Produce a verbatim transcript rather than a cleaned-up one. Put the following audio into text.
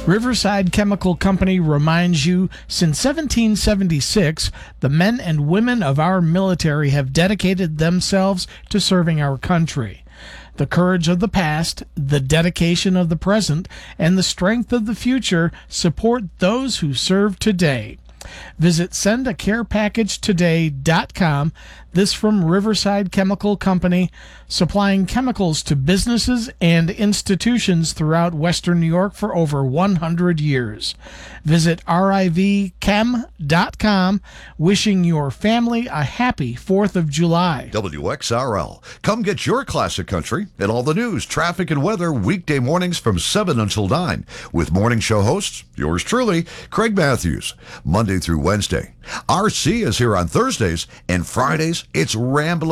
Riverside Chemical Company reminds you, since seventeen seventy-six, the men and women of our military have dedicated themselves to serving our country. The courage of the past, the dedication of the present, and the strength of the future support those who serve today. Visit send a care package today dot com. This from Riverside Chemical Company, supplying chemicals to businesses and institutions throughout Western New York for over one hundred years. Visit riv chem dot com. Wishing your family a happy fourth of July. W X R L. Come get your classic country and all the news, traffic, and weather weekday mornings from seven until nine with morning show hosts, yours truly, Craig Matthews, Monday through Wednesday. R C is here on Thursdays, and Fridays, it's Ramblin'